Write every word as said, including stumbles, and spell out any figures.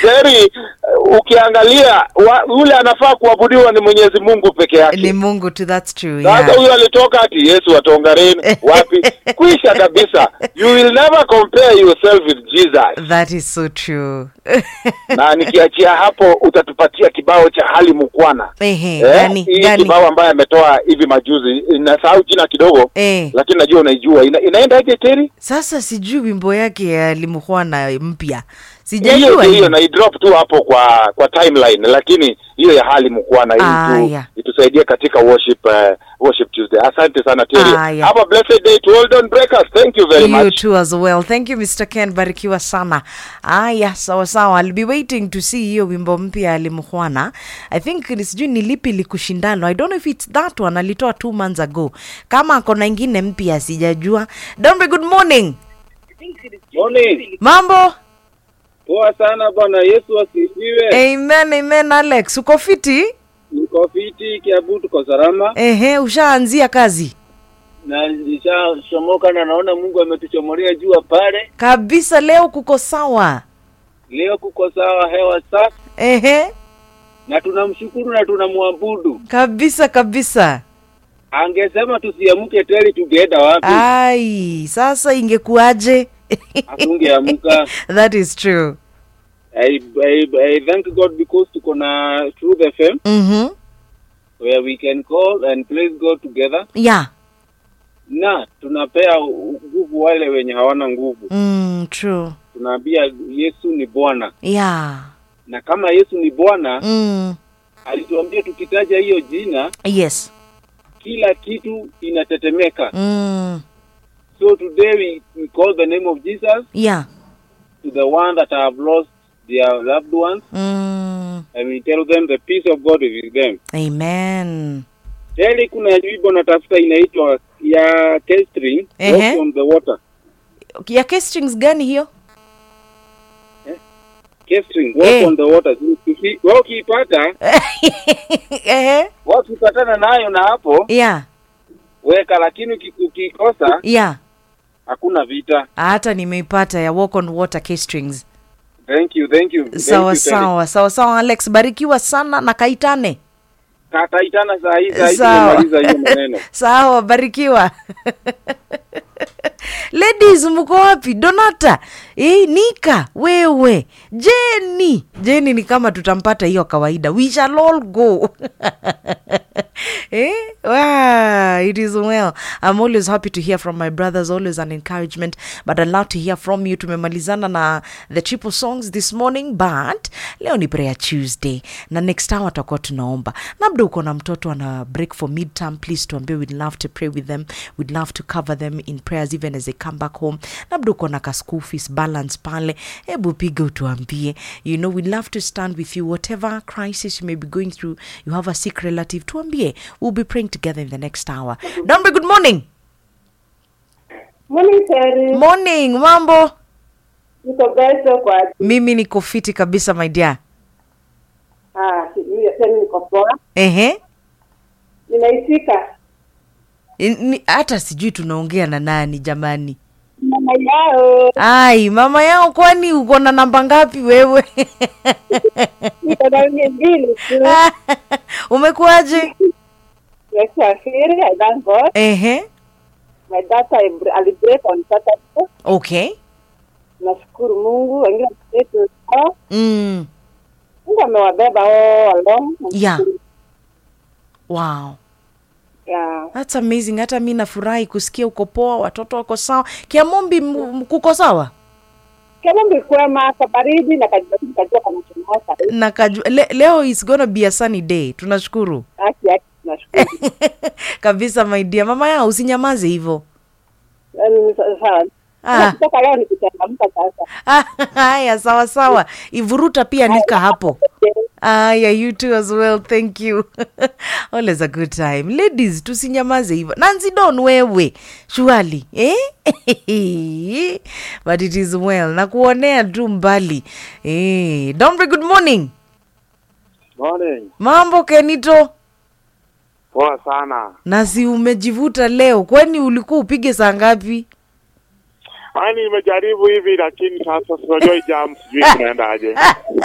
Jerry, uh, ukiangalia yule anafaa kuabudiwa ni Mwenyezi Mungu peke yake. Ni Mungu tu, that's true. Sasa Yeah. huyo alitoka ati Yesu atongareni wapi? Kuisha kabisa. You will never compare yourself with Jesus. That is so true. Na nikiachia hapo utatupatia kibao cha Hali Mukwana. Ehe, Eh, gani hii gani? kibao ambaye ametoa hivi majuzi. Nasahau jina kidogo. Eh. Lakini najua unaijua. Ina, inaenda aje Terry? Sasa sijui wimbo yake ya Limukhwana mpya. Hiyo Sijajua hiyo na drop tu hapo kwa kwa timeline, lakini hiyo ya Hali Mukwana Ah, hii tu yeah. itusaidie katika worship uh, worship Tuesday. Asante sana Terry. Ah, yeah. Have a blessed day to all Don Breakers. Thank you very You much. too as well. Thank you Mister Ken, barikiwa sana. Ah yeah, sawa sawa. I'll be waiting to see hiyo wimbo mpya ya Limukhwana. I think ni sijui ni lipi likushindano. I don't know if it's that one alitoa two months ago. Kama kuna nyingine mpya sijajua. Dombe, good morning. Morning. Mambo? Poa sana bwana, Yesu asifiwe. Amen, amen Alex. Uko fiti? Niko fiti, Kiambu tuko salama. Ehe, ushaanzia kazi? Na nishachomoka na naona Mungu ametuchomolea jua pale. Kabisa, leo kuko sawa. Leo kuko sawa, hewa safi. Ehe. Na tunamshukuru na tunamwabudu. Kabisa kabisa. Angesema tusiamke teli tugeenda wapi? Ai, sasa ingekuaje? Hatungeamka. That is true. I, I, I thank God because tuko na Truth F M. Mhm. Where we can call and praise God together. Yeah. Na tunapea nguvu wale wenye hawana nguvu. Mm, true. Tunaambia Yesu ni Bwana. Yeah. Na kama Yesu ni Bwana, Mm. alituambia tukitaja hiyo jina, Yes. kila kitu inatetemeka. Mm. So today we, we call the name of Jesus Yeah. to the one that have lost their loved ones. Mm. And we tell them the peace of God is with them. Amen. Teli kuna wimbo natafuta inaitwa ya Kestring, Ehe. Walk on the Water. Ya Kestrings gani hiyo? Kestring, Walk Eh. on the Water. Wewe ukipata, Ehe. wakipatana nayo na hapo, Yeah. weka, lakini uki- ukikosa, Yeah. hakuna vita. Hata nimeipata ya Walk on Water Kestrings. Thank you, thank you. Thank Sawa you, Teli. sawa. Sawa sawa Alex, barikiwa sana na kaitane. Kataitana saa hii saa hii Sawa. tumemaliza hiyo maneno. Sawa, barikiwa. Ladies, mko wapi? Donata, eh, Nika, wewe, Jenny. Jenny ni kama tutampata hiyo kawaida. We shall all go. Eh? Wow, it is well. I'm always happy to hear from my brothers, always an encouragement, but I'd love to hear from you. Tumemalizana na the triple songs this morning, but leo ni prayer Tuesday. Na next hour tutakuwa tunaomba. Labda uko na mtoto ana break for midterm, please tuambie, we'd love to pray with them. We'd love to cover them in prayers even as they come back home. Labda uko na ka school fees balance pale, hebu piga utuambie. You know, we'd love to stand with you. Whatever crisis you may be going through, you have a sick relative, tuambie. We'll be praying together in the next hour. Dombe, good morning. Morning, Terry. Morning, mambo? Niko beso kwa Mimi niko fiti kabisa, my dear. ah, hiyo tena niko poa. Ehe. Ninaitika. Ni- Hata sijui tunaongea na nani jamani. Mama yao. Ai, mama yao, kwani uko na namba ngapi wewe? Niko na mbili tu. Umekuaje? Yes, I feel I thank God. Ehe. My data I break on Saturday. Okay. Nashukuru Mungu, wengine wetu sawa. Mm. Mungu amewabeba all along. Yeah. Wow. Yeah. That's amazing. Hata mimi nafurahi kusikia uko poa, watoto wako sawa. Kiamombi m- m- kuko sawa? Kama mbikwema kabaridi na kajua kajua kama tunaosa. Na kaju, le, leo is gonna be a sunny day. Tunashukuru. Aki aki nashukuru. Kabisa my dear. Mama yao usinyamaze hivyo. Sawa. Ah. Kutoka leo nikichangamka sasa. Haya, sawa sawa. Ivuruta pia nika hapo. Aya, you too as well. Thank you. Always a good time. Ladies, tusinyamaze hivyo. Nancy Don wewe. Surely, eh? But it is well. Na kuonea tu mbali. Eh, Dombe, good morning. Morning. Mambo Kenito? Poa sana. Nasi umejivuta leo. Kwani ulikuwa upige saa ngapi? Yaani nimejaribu hivi lakini sasa sijui jam sijui tunaenda aje.